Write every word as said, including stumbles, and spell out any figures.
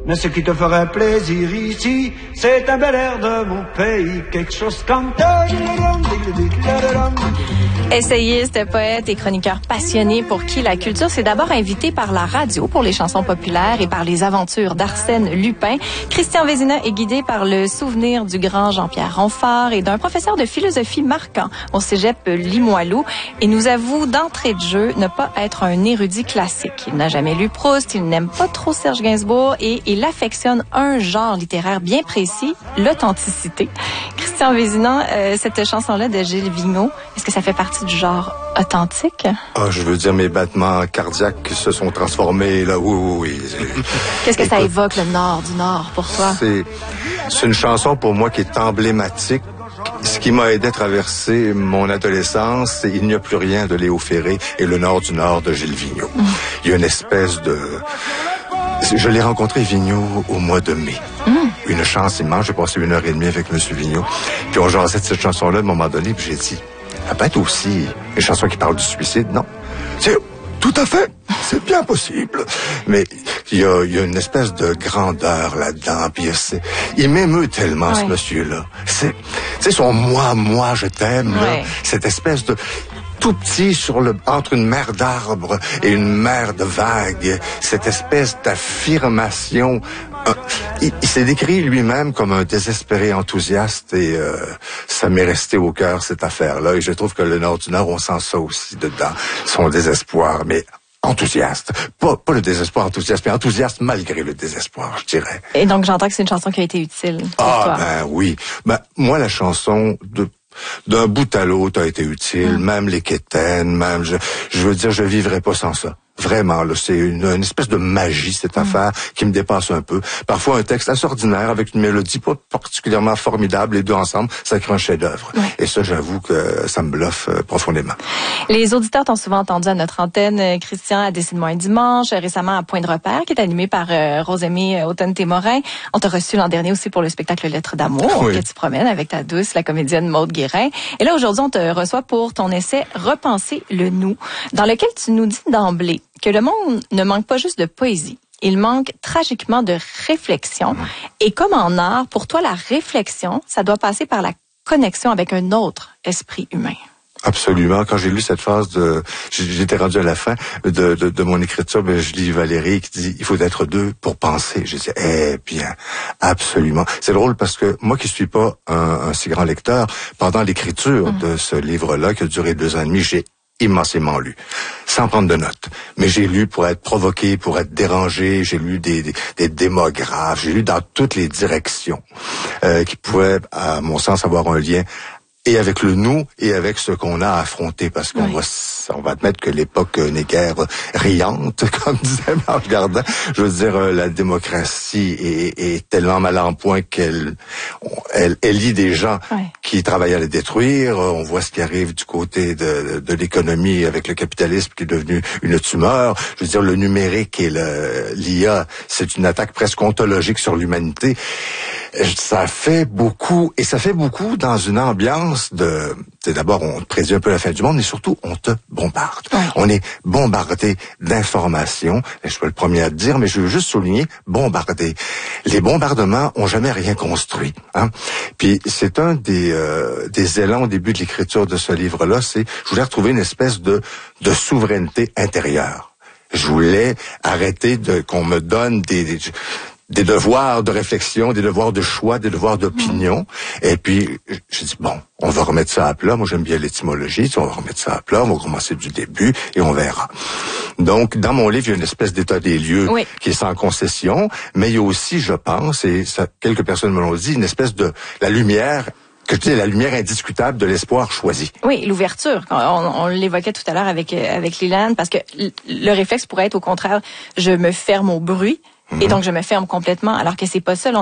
Mais ce qui te ferait plaisir ici, c'est un bel air de mon pays, quelque chose comme... Essayiste, poète et chroniqueur passionné pour qui la culture s'est d'abord invité par la radio pour les chansons populaires et par les aventures d'Arsène Lupin, Christian Vézina est guidé par le souvenir du grand Jean-Pierre Ronfort et d'un professeur de philosophie marquant au cégep Limoilou et nous avoue d'entrée de jeu ne pas être un érudit classique. Il n'a jamais lu Proust, il n'aime pas trop Serge Gainsbourg et il affectionne un genre littéraire bien précis, l'authenticité. Christian Vézina, euh, cette chanson-là de Gilles Vigneault, est-ce que ça fait partie du genre authentique? Ah, je veux dire, mes battements cardiaques se sont transformés, là, oui, oui, oui. Qu'est-ce que Écoute, ça évoque, le Nord du Nord, pour toi? C'est, c'est une chanson, pour moi, qui est emblématique. Ce qui m'a aidé à traverser mon adolescence, c'est Il n'y a plus rien de Léo Ferré et Le Nord du Nord de Gilles Vigneault. Mm. Il y a une espèce de... Je l'ai rencontré, Vigneault, au mois de mai. Mm. Une chance immense. J'ai passé une heure et demie avec M. Vigneault. Puis on jasait de cette chanson-là, à un moment donné, puis j'ai dit, ça peut être aussi une chanson qui parle du suicide, non? C'est tout à fait, c'est bien possible. Mais il y a, il y a une espèce de grandeur là-dedans. Puis c'est, il m'émeut tellement, ouais. Ce monsieur-là. C'est, c'est son moi, moi, je t'aime, ouais. Là. Cette espèce de... tout petit sur le, entre une mer d'arbres et une mer de vagues, cette espèce d'affirmation. Euh, il, il s'est décrit lui-même comme un désespéré enthousiaste et euh, ça m'est resté au cœur cette affaire-là. Et je trouve que le Nord du Nord, on sent ça aussi dedans, son désespoir, mais enthousiaste. Pas, pas le désespoir enthousiaste, mais enthousiaste malgré le désespoir, je dirais. Et donc j'entends que c'est une chanson qui a été utile pour ah, toi. Ben oui. Ben, moi, la chanson de... d'un bout à l'autre a été utile, mmh. Même les quétaines, même, je, je veux dire, je vivrais pas sans ça. Vraiment, là, c'est une, une espèce de magie, cette mmh. affaire, qui me dépasse un peu. Parfois, un texte assez ordinaire, avec une mélodie pas particulièrement formidable, les deux ensemble, ça crée un chef-d'œuvre. Ouais. Et ça, j'avoue que ça me bluffe euh, profondément. Les auditeurs t'ont souvent entendu à notre antenne, Christian, à Décide-moi un dimanche, récemment à Point de repère, qui est animé par euh, Rosemée Automne-Témorin. On t'a reçu l'an dernier aussi pour le spectacle Lettres d'amour, oui. Que tu promènes avec ta douce, la comédienne Maude Guérin. Et là, aujourd'hui, on te reçoit pour ton essai Repenser le nous, dans lequel tu nous dis d'emblée que le monde ne manque pas juste de poésie. Il manque tragiquement de réflexion. Et comme en art, pour toi, la réflexion, ça doit passer par la connexion avec un autre esprit humain. Absolument. Quand j'ai lu cette phrase de, j'étais rendu à la fin de, de, de mon écriture, ben, je lis Valérie qui dit, il faut être deux pour penser. Je dis, eh bien, absolument. C'est drôle parce que moi qui suis pas un, un si grand lecteur, pendant l'écriture mmh. de ce livre-là, qui a duré deux ans et demi, j'ai immensément lu, sans prendre de notes. Mais j'ai lu pour être provoqué, pour être dérangé, j'ai lu des, des, des démographes, j'ai lu dans toutes les directions euh, qui pouvaient, à mon sens, avoir un lien et avec le nous et avec ce qu'on a affronté, parce qu'on oui. va on va admettre que l'époque n'est guère riante, comme disait Marc Gardin. Je veux dire, la démocratie est, est tellement mal en point qu'elle elle, elle lie des gens oui. qui travaillent à la détruire. On voit ce qui arrive du côté de, de l'économie avec le capitalisme qui est devenu une tumeur. Je veux dire, le numérique et le, l'I A, c'est une attaque presque ontologique sur l'humanité. Ça fait beaucoup, et ça fait beaucoup dans une ambiance de... C'est d'abord, on te prédit un peu la fin du monde, mais surtout, on te bombarde. Oui. On est bombardé d'informations. Je suis pas le premier à te dire, mais je veux juste souligner, bombardé. Les bombardements ont jamais rien construit. Hein? Puis c'est un des, euh, des élans au début de l'écriture de ce livre-là, c'est je voulais retrouver une espèce de, de souveraineté intérieure. Je voulais arrêter de qu'on me donne des... des des devoirs de réflexion, des devoirs de choix, des devoirs d'opinion. Mmh. Et puis, je dis, bon, on va remettre ça à plat. Moi, j'aime bien l'étymologie. On va remettre ça à plat. On va commencer du début et on verra. Donc, dans mon livre, il y a une espèce d'état des lieux oui. qui est sans concession. Mais il y a aussi, je pense, et ça, quelques personnes me l'ont dit, une espèce de la lumière que je dis la lumière indiscutable de l'espoir choisi. Oui, l'ouverture. On, on l'évoquait tout à l'heure avec, avec Lilane, parce que le réflexe pourrait être au contraire, je me ferme au bruit. Et donc, je me ferme complètement, alors que c'est pas ça.